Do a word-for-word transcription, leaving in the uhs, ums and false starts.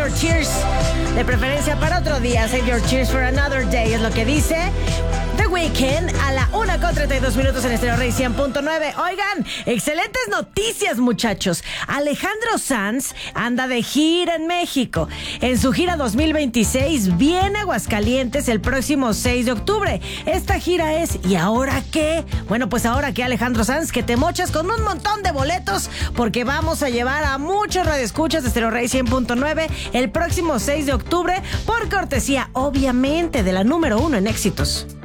your tears. De preferencia para otro día. Save your tears for another day. Es lo que dice The Weeknd a la una con treinta y dos minutos en Estéreo Rey cien punto nueve. Oigan, excelentes noticias, muchachos. Alejandro Sanz anda de gira en México. En su gira dos mil veintiséis viene a Aguascalientes el próximo seis de octubre. Esta gira es ¿y ahora qué? Bueno, pues ahora que Alejandro Sanz, que te mochas con un montón de boletos, porque vamos a llevar a muchos radioescuchas de Estéreo Rey cien punto nueve el próximo seis de octubre, por cortesía, obviamente, de la número uno en éxitos.